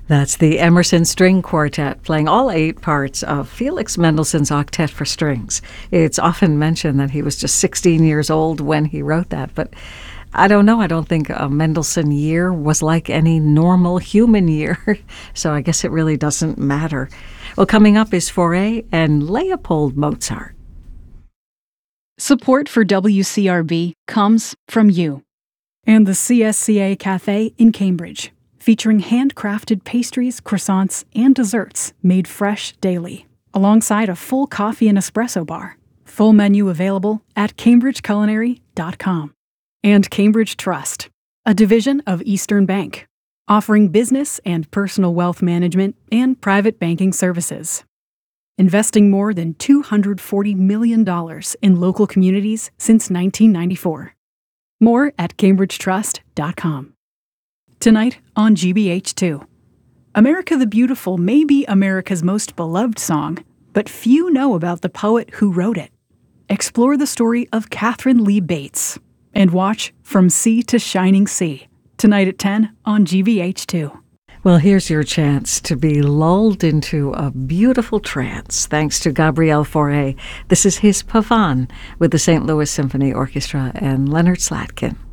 That's the Emerson String Quartet playing all 8 parts of Felix Mendelssohn's Octet for Strings. It's often mentioned that he was just 16 years old when he wrote that, but I don't know. I don't think a Mendelssohn year was like any normal human year, so I guess it really doesn't matter. Well, coming up is Fauré and Leopold Mozart. Support for WCRB comes from you and the CSCA Cafe in Cambridge, featuring handcrafted pastries, croissants, and desserts made fresh daily, alongside a full coffee and espresso bar. Full menu available at cambridgeculinary.com. And Cambridge Trust, a division of Eastern Bank, offering business and personal wealth management and private banking services. Investing more than $240 million in local communities since 1994. More at cambridgetrust.com. Tonight on GBH2. America the Beautiful may be America's most beloved song, but few know about the poet who wrote it. Explore the story of Catherine Lee Bates and watch From Sea to Shining Sea, tonight at 10 on GBH2. Well, here's your chance to be lulled into a beautiful trance thanks to Gabriel Fauré. This is his Pavane with the St. Louis Symphony Orchestra and Leonard Slatkin.